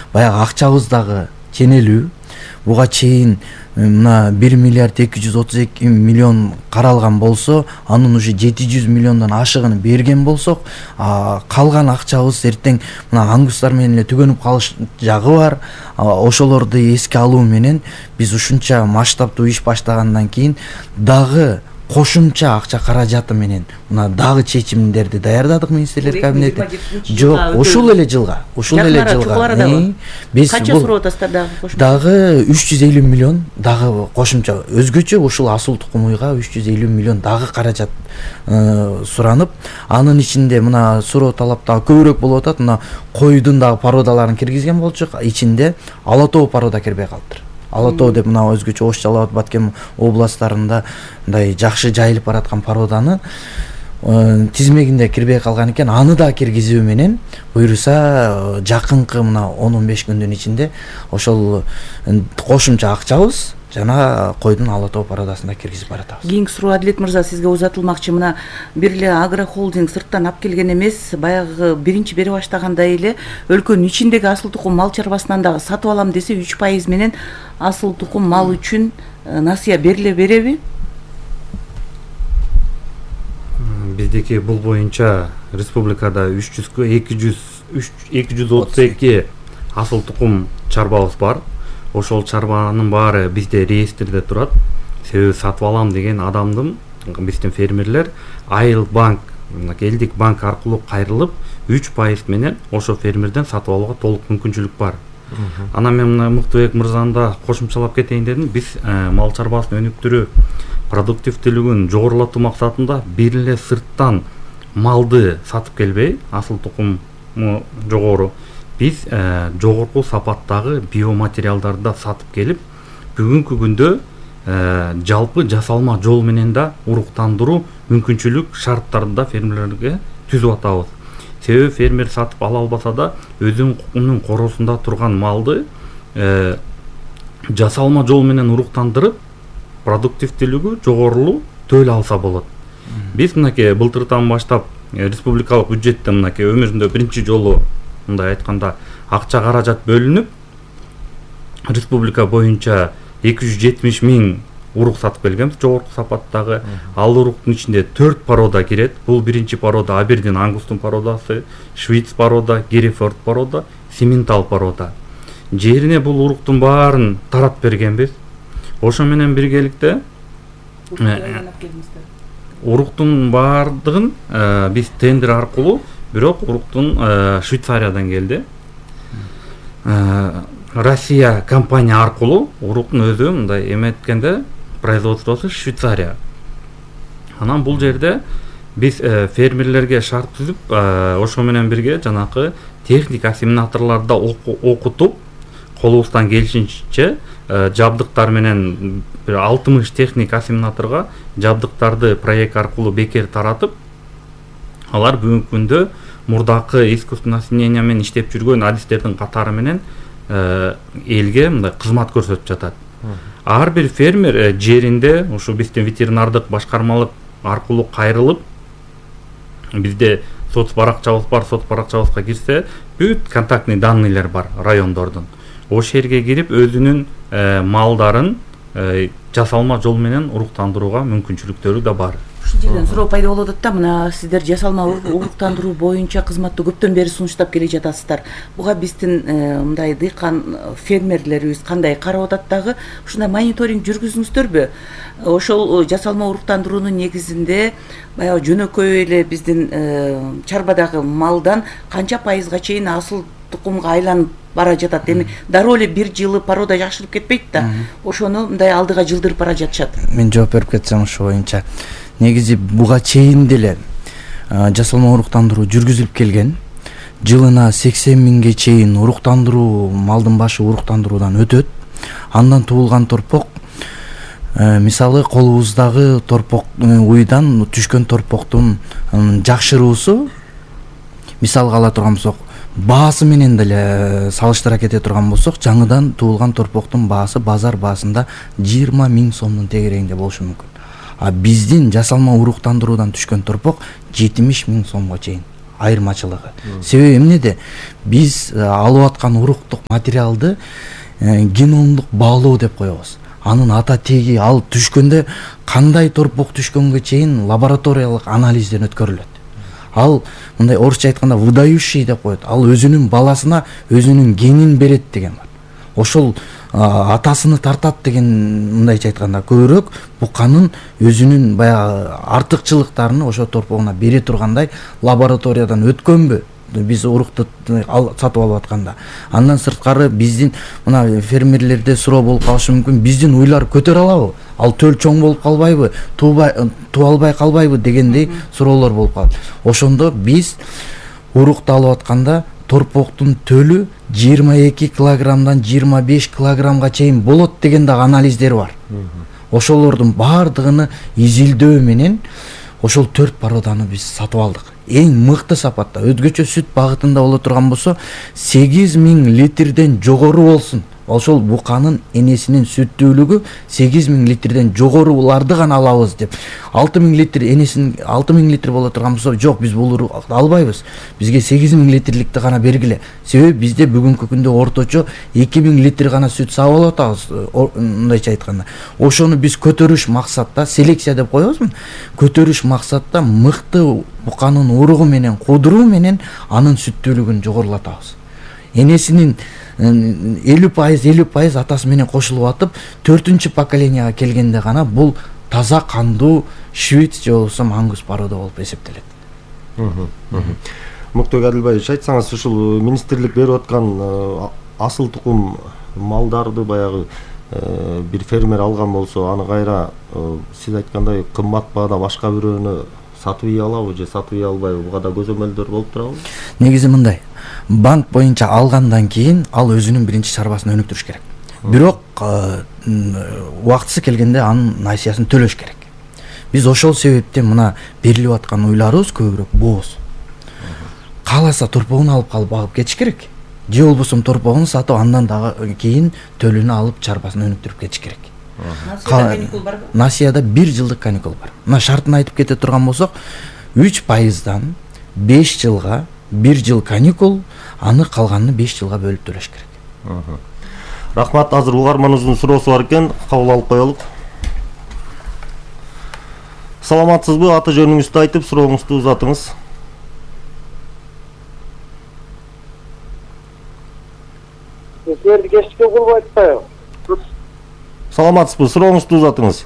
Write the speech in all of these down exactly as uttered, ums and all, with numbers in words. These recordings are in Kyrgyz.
баягы акчабыз дагы ченелүү. Буга чейин мына бир миллиард эки жүз отуз эки миллион каралган болсо, анын уже жети жүз миллиондон ашыгын берген болсок, калган акчабыз эртең мына ангустар менен эле түгөнүп калыш жагы бар. Ошолорду эске алуу менен биз ушунча масштабтуу иш баштагандан кийин дагы кошумча акча каражаты менен мына дагы чечимдерди даярдадык министрлер кабинети. Жок, ушул эле жылга, ушул эле жылга. Биз канча сурап атасыздар дагы кошумча? Дагы үч жүз элүү миллион дагы кошумча өзгөчө ушул асыл тукум уйга үч жүз элүү миллион дагы каражат суранып, анын ичинде мына суроо талап дагы көбүрөөк болуп атат. Мына койдун дагы породаларын киргизген болчук, ичинде ала тоо порода кирбей калыптыр. Ала тоо деп мына өзгөчө Ош, Жалал Абад, Баткен областарында мындай жакшы жайылып бараткан породаны тизмегинде кирбей калган экен. Аны да киргизүү менен буйруса жакынкы мына он он беш күндүн ичинде ошол кошумча акчабыз жана койдун ала тоо породасында киргизип баратабыз. Кийинки суроо Адилет мырза сизге узатылмакчы. Мына бир эле агрохолдинг сырттан алып келген эмес, баягы биринчи бере баштагандай эле өлкөнүн ичиндеги асыл тукум мал чарбасынан дагы сатып алам десе үч пайыз менен асыл тукум мал үчүн насыя бериле береби? Биздики бул боюнча республикада үч жүзгө эки жүз отуз эки асыл тукум чарбабыз бар. Ошол чарбанын баары бизде реестрде турат. Себеби сатып алам деген адамдын, биздин фермерлер Айыл банк, элдик банк аркылуу кайрылып үч пайыз менен ошол фермерден сатып алууга толук мүмкүнчүлүк бар. Анан мен мына Мыктыбек мырзаны да кошумчалап кетейин дедим. Биз мал чарбасынын өнүктүрүү продуктивдүүлүгүн жогорулатуу максатында бир эле сырттан малды сатып келбей, асыл тукуму жогору, биз жогорку сапаттагы биоматериалдарды сатып келип, бүгүнкү күндө жалпы жасалма жол менен да уруктандыруу мүмкүнчүлүк шарттарында фермерлерге түзүп атабыз. Себеби фермер сатып ала албаса да өзүнүн коросунда турган малды жасалма жол менен уруктандырып, продуктивдүүлүгү жогорулуу төлөй алса болот. Биз мынакей былтыртан баштап республикалык бюджетте мынакей өмүрүндө биринчи жолу мындай айтканда акча каражат бөлүнүп, республика боюнча эки жүз жетимиш миң урук сатып келгенбиз жогорку сапаттагы. Ал уруктун ичинде төрт порода кирет. Бул биринчи порода Абердин ангустун породасы, Швиц порода, Герефорд порода, Симментал порода. Жерине бул уруктун баарын таратып бергенбиз. Ошо менен биргеликте уруктун баардыгын биз тендер аркылуу, бирок уруктун Швейцариядан келди. Россия компания аркылуу уруктун өзү мындай эметкенде производствосу Швейцария. Анан бул жерде биз фермерлерге шарт түзүп, ошо менен бирге жанакы техник ассимиляторлорду окутуп, колубуздан келишинче жабдыктар менен бир алтымыш техник ассимиляторго жабдыктарды проект аркылуу бекер таратып, алар бүгүнкү күндө мурдакы искусственный осеменение менен иштеп жүргөн адистердин катары менен элге мындай кызмат көрсөтүп жатат. Ар бир фермер жеринде ушу биздин ветеринардык башкармалык аркылуу кайрылып, бизде соц баракчабыз бар, соц баракчабызга кирсе, бүт контактный данныйлар бар райондордун. Ошол жерге кирип өзүнүн малдарын жасалма жол менен уруктандырууга мүмкүнчүлүктөрү да бар. Ушул жерден суроо пайда болуп атат да, мына сиздер жасалма уруктандыруу боюнча кызматты көптөн бери сунуштап келе жатасыздар. Буга биздин мындай дыйкан фермерлерибиз кандай карап атат дагы, ушундай мониторинг жүргүзүңүздөрбү? Ошол жасалма уруктандыруунун негизинде баягы жөнөкөй эле биздин чарбадагы малдан канча пайызга чейин асыл тукумга айланып бара жатат. Эми дароо эле бир жылы порода жакшырып кетпейт да. Ошону мындай алдыга жылдырып бара жатышат. Мен жооп берип кетсем ошо боюнча. Негизи буга чейин деле жасалма уруктандыруу жүргүзүлүп келген. Жылына сексен миңге чейин уруктандыруу, малдын башы уруктандыруудан өтөт. Андан туулган торпок, мисалы колубуздагы торпок уйдан түшкөн торпоктун жакшыруусу, мисалга ала турган болсок, баасы менен деле салыштыра кете турган болсок, жаңыдан туулган торпоктун баасы базар баасында жыйырма миң сомдун тегерегинде болушу мүмкүн. А биздин жасалма уруктандыруудан түшкөн торпок жетимиш миң сомго чейин айырмачылыгы. Себеби эмнеде? Биз алып аткан уруктук материалды геномдук баалоо деп коебуз. Анын ата теги ал түшкөндө кандай торпок түшкөнгө чейин лабораториялык анализден өткөрүлөт. Ал мындай орусча айтканда выдающий деп коет. Ал өзүнүн баласына өзүнүн генин берет деген бар. Ошол атасыны тартат деген мындайча айтканда көбүрөөк буканын өзүнүн баягы артыкчылыктарын ошо торпогуна бере тургандай лабораториядан өткөнбү биз урукту сатып алып атканда. Андан сырткары биздин мына фермерлерде суроо болуп калышы мүмкүн, биздин уйлар көтөрө алабы? Ал төл чоң болуп калбайбы? Туубай туу албай калбайбы дегендей суроолор болуп калат. Ошондо биз урукту алып атканда торпоктун төлү жыйырма эки килограммдан жыйырма беш килограммга чейин болот деген дагы анализдер бар. Ошолордун баардыгыны изилдөө менен ошол төрт породаны биз сатып алдык. Эң мыкты сапатта, өзгөчө сүт багытында боло турган болсо, сегиз миң литрден жогору болсун. Ошол буканын энесинин сүттүүлүгү сегиз миң литрден жогоруларды гана алабыз деп. алты миң литр энесин алты миң литр боло турган болсо, жок, биз бул албайбыз. Бизге сегиз миң литрликти гана бергиле. Себеби бизде бүгүнкү күндө орточо эки миң литр гана сүт саап алып атабыз, мындайча айтканда. Ошону биз көтөрүш максатта, селекция деп коебузбу? Көтөрүш максатта мыкты буканын уругу менен, кудуруу менен анын сүттүүлүгүн жогорулатабыз. Энесинин элүү пайыз элүү пайыз атасы менен кошулуп атып, төртүнчү поколенияга келгенде гана бул таза кандуу швиц же болбосо ангус порода болуп эсептелет. Муктубек Адилбаевич, айтсаңыз, ушул министрлик берип аткан асыл тукум малдарды баягы бир фермер алган болсо, аны кайра сиз айткандай кымбат баада башка бирөөнө сатып ий алабы же сатып ий албайбы? Буга да көзөмөлдөр болуп турабы? Негизи мындай, банк боюнча алгандан кийин ал өзүнүн биринчи чарбасын өнүктүрүш керек. Бирок убактысы келгенде анын насыясын төлөш керек. Биз ошол себептен мына берилип аткан уйларыбыз көбүрөөк бооз. Кааласа торпогун алып калып багып кетиш керек. Же болбосо торпогун сатып, андан дагы кийин төлүнү алып чарбасын өнүктүрүп кетиш керек. Насыяда бир жылдык каникул бар. Мына шартын айтып кете турган болсок, үч пайыздан беш жылга бир жыл каникул, аны калганын беш жылга бөлүп төлөш керек. Рахмат, азыр угарманыбыздын суроосу бар экен, кабыл алып коелук. Саламатсызбы? Аты жөнүңүздү айтып, сурооңузду узатыңыз. Сиздерди кечке кылбай атпайбы? Саламатсызбы? Сурооңузду узатыңыз.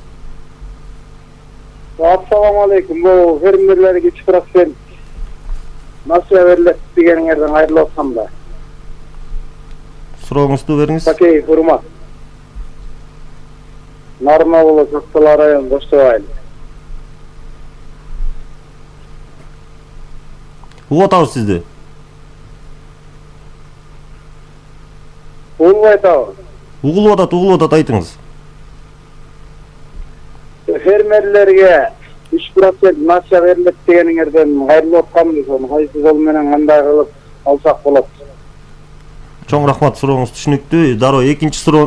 Ассаламу алейкум. Бул фермерлерге үч процент насыя берилет дегениңерден айрылып атсам да. Сурооңузду бериңиз. Такей урмат. Нарма болот, Аксала район, Коштоо айыл. Угуп атабыз сизди. Угулбай атабы? Угулуп атат, угулуп атат, айтыңыз. Фермерлерге үч процент насыя берилет дегениңерден айрылып атканбыз, ошону кайсы жол менен кандай кылып алсак болот? Чоң рахмат, сурооңуз түшүнүктүү. Дароо экинчи суроо.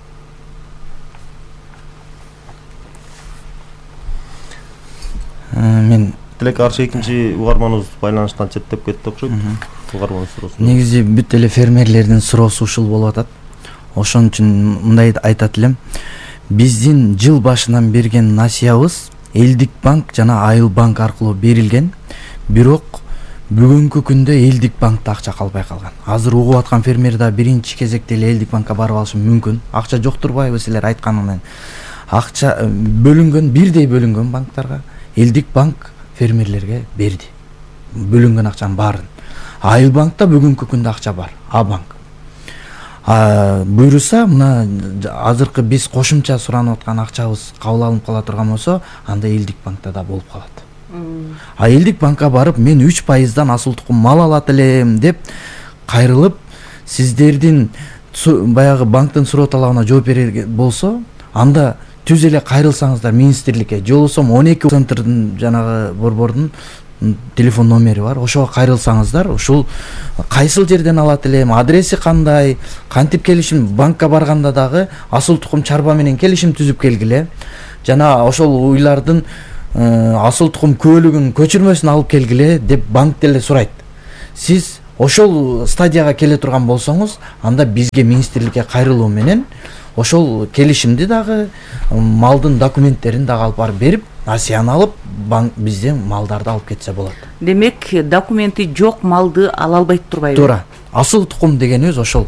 Мен Тилек каршы экинчи угарманыбыз байланыштан четтеп кетти окшойт. Угарман суроосу. Негизи бүт эле фермерлердин суроосу ушул болуп атат. Ошон үчүн мындай айтат элем. Биздин жыл башынан берген насыябыз Элдик банк жана Айыл банк аркылуу берилген. Бирок бүгүнкү күндө Элдик банкта акча калбай калган. Азыр угуп аткан фермер да биринчи кезекте эле Элдик банкка барып алышы мүмкүн. Акча жок турбайбы силер айтканы менен? Акча бөлүнгөн, бирдей бөлүнгөн банктарга. Элдик банк фермерлерге берди. Бөлүнгөн акчанын баарын. Айыл банкта бүгүнкү күндө акча бар. А банк. А буйруса, мына азыркы биз кошумча суранып аткан акчабыз кабыл алынып кала турган болсо, анда Элдик банкта да болуп калат. А Элдик банкка барып, мен үч пайыздан асыл тукум мал алат элем деп кайрылып, сиздердин баягы банктын суроо талабына жооп берер болсо, анда түз эле кайрылсаңыздар министрликке, же болбосо он эки центрдин жанагы борбордун телефон номери бар. Ошого кайрылсаңыздар, ушул кайсыл жерден алат элем, адреси кандай, кантип келишим, банкка барганда дагы асыл тукум чарба менен келишим түзүп келгиле. Жана ошол уйлардын асыл тукум көлүгүн көчүрмөсүн алып келгиле деп банк деле сурайт. Сиз ошол стадияга келе турган болсоңуз, анда бизге министрликке кайрылуу менен ошол келишимди дагы, малдын документтерин дагы алып барып берип, Россияны алып, банк бизден малдарды алып кетсе болот. Демек, документи жок малды ала албайт турбайбы? Туура. Асыл тукум дегенибиз ошол.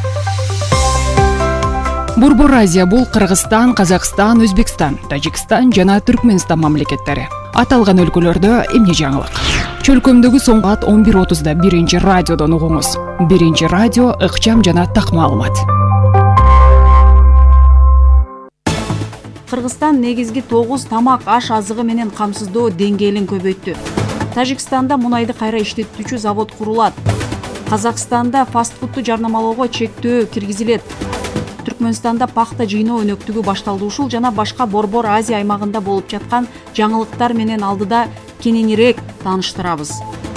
Борбор Азия бул Кыргызстан, Казакстан, Өзбекстан, Тажикстан жана Түркмөнстан мамлекеттери. Аталган өлкөлөрдө эмне жаңылык? Чөлкөмдөгү соңку саат он бир отузда биринчи радиодон угуңуз. Биринчи радио ыкчам жана так маалымат. Кыргызстан негизги тогуз тамак аш азыгы менен камсыздоо деңгээлин көбөйттү. Тажикстанда мунайды кайра иштетүүчү завод курулат. Казакстанда фастфудту жарнамалоого чектөө киргизилет. Түркмөнстанда пахта жыйноо өнөктүгү башталды. Ушул жана башка Борбор Азия аймагында болуп жаткан жаңылыктар менен алдыда кененирээк тааныштырабыз.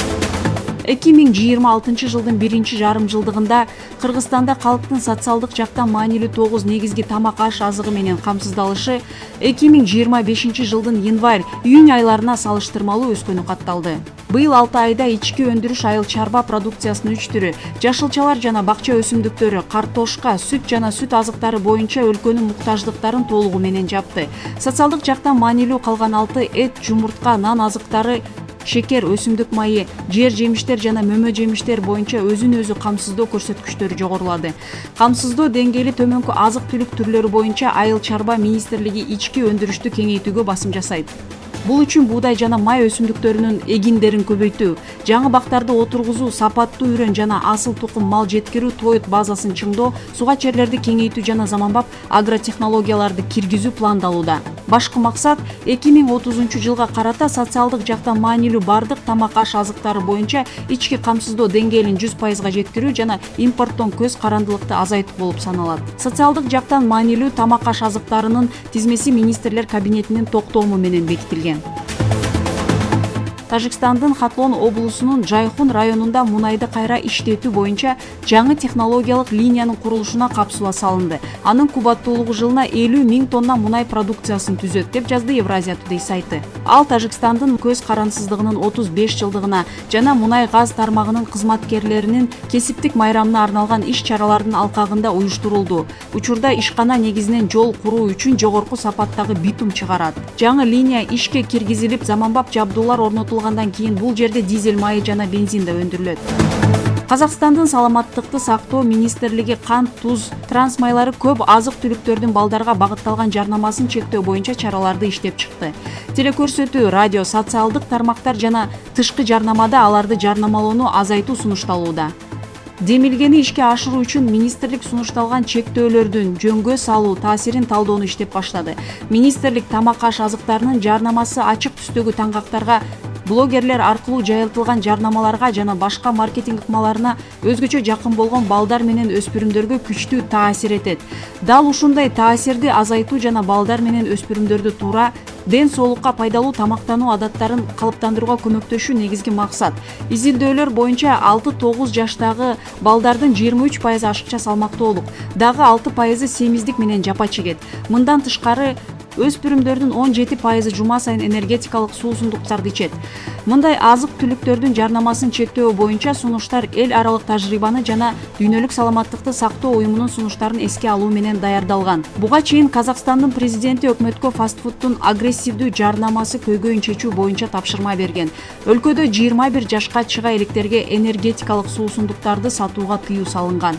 эки миң жыйырма алтынчы жылдын биринчи жарым жылдыгында Кыргызстанда калктын социалдык жактан маанилүү тогуз негизги тамак аш азыгы менен камсыздалышы эки миң жыйырма бешинчи жылдын январь-июнь айларына салыштырмалуу өскөнү катталды. Быйыл алты айда ички өндүрүш айыл чарба продукциясынын үч түрү, жашылчалар жана бакча өсүмдүктөрү, картошка, сүт жана сүт азыктары боюнча өлкөнүн муктаждыктарын толугу менен жапты. Социалдык жактан маанилүү калган алты эт, жумуртка, нан азыктары, шекер, өсүмдүк майы, жер жемиштер жана мөмө жемиштер боюнча өзүн өзү камсыздоо көрсөткүчтөрү жогорулады. Камсыздоо деңгээли төмөнкү азык-түлүк түрлөрү боюнча айыл чарба министрлиги ички өндүрүштү кеңейтүүгө басым жасайт. Бул үчүн буудай жана май өсүмдүктөрүнүн эгиндерин көбөйтүү, жаңы бактарды отургузуу, сапаттуу үрөн жана асыл тукум мал жеткирүү тоют базасын чыңдоо, суга черлерди кеңейтүү жана заманбап агротехнологияларды киргизүү пландалууда. Башкы максат эки миң отузунчу жылга карата социалдык жактан маанилүү бардык тамак аш азыктары боюнча ички камсыздоо деңгээлин жүз пайызга жеткирүү жана импорттон көз карандылыкты азайтуу болуп саналат. Социалдык жактан маанилүү тамак аш азыктарынын тизмеси министрлер кабинетинин токтому менен бекитилген. Тажикстандын Хатлон облусунун Жайхун районунда мунайды кайра иштетүү боюнча жаңы технологиялык линиянын курулушуна капсула салынды. Анын кубаттуулугу жылына элүү миң тонна мунай продукциясын түзөт, деп жазды Евразия Today сайты. Ал Тажикстандын көз карансыздыгынын отуз беш жылдыгына жана мунай газ тармагынын кызматкерлеринин кесиптик майрамына арналган иш-чаралардын алкагында уюштурулду. Учурда ишкана негизинен жол куруу үчүн жогорку сапаттагы битум чыгарат. Жаңы линия ишке киргизилип, заманбап жабдуулар орнотулган Андан кийин бул жерде дизель майы жана бензин да өндүрүлөт. Казакстандын саламаттыкты сактоо министрлиги кант, туз, транс майлары көп азык-түлүктөрдүн балдарга багытталган жарнамасын чектөө боюнча чараларды иштеп чыкты. Телекөрсөтүү, радио, социалдык тармактар жана тышкы жарнамада аларды жарнамалоону азайтуу сунушталууда. Демилгени ишке ашыруу үчүн министрлик сунушталган чектөөлөрдүн жөнгө салуу таасирин талдоону иштеп баштады. Министрлик тамак аш азыктарынын жарнамасы ачык түстөгү таңгактарга, блогерлер аркылуу жайылтылган жарнамаларга жана башка маркетинг ыкмаларына өзгөчө жакын болгон балдар менен өспүрүмдөргө күчтүү таасир этет. Дал ушундай таасирди азайтуу жана балдар менен өспүрүмдөрдү туура, ден соолукка пайдалуу тамактануу адаттарын калыптандырууга көмөктөшүү негизги максат. Изилдөөлөр боюнча алты тогуз жаштагы балдардын жыйырма үч пайызы ашыкча салмактуулук, дагы алты пайызы семиздик менен жапа чегет. Мындан тышкары өспүрүмдөрдүн он жети пайызы жума сайын энергетикалык суусундуктарды ичет. Мындай азык-түлүктөрдүн жарнамасын чектөө боюнча сунуштар эл аралык тажрыйбаны жана дүйнөлүк саламаттыкты сактоо уюмунун сунуштарын эске алуу менен даярдалган. Буга чейин Казакстандын президенти өкмөткө фастфудтун агрессивдүү жарнамасы көйгөйүн чечүү боюнча тапшырма берген. Өлкөдө жыйырма бир жашка чыга электерге энергетикалык суусундуктарды сатууга тыюу салынган.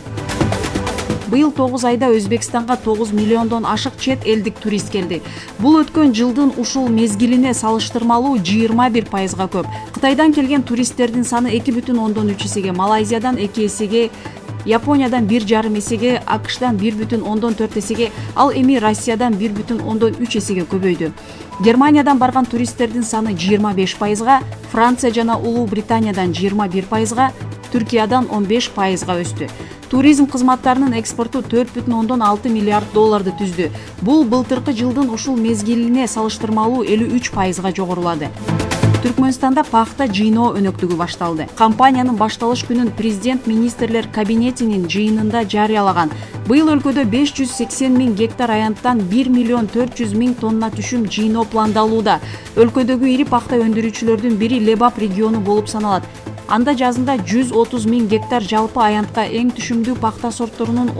Быйыл тогуз айда Өзбекстанга тогуз миллиондон ашык чет элдик турист келди. Бул өткөн жылдын ушул мезгилине салыштырмалуу жыйырма бир пайызга көп. Кытайдан келген туристтердин саны эки бүтүн ондон үч эсеге, Малайзиядан эки эсеге, Япониядан бир жарым эсеге, АКШдан бир бүтүн ондон төрт эсеге, ал эми Россиядан бир бүтүн ондон үч эсеге көбөйдү. Германиядан барган туристтердин саны жыйырма беш пайызга, Франция жана Улуу Британиядан жыйырма бир пайызга, Түркиядан он беш пайызга өстү. Туризм кызматтарынын экспорту төрт бүтүн ондон алты миллиард долларды түздү. Бул былтыркы жылдын ушул мезгилине салыштырмалуу элүү үч пайызга жогорулады. Түркмөнстанда пахта жыйноо өнөктүгү башталды. Компаниянын башталыш күнүн президент министрлер кабинетинин жыйынында жарыялаган. Быйыл өлкөдө беш жүз сексен миң гектар аянттан бир миллион төрт жүз миң тонна түшүм жыйноо пландалууда. Өлкөдөгү ири пахта өндүрүүчүлөрдүн бири Лебап региону болуп саналат. Анда жазында жүз отуз миң гектар жалпы аянтка эң түшүмдүү пахта сортторунун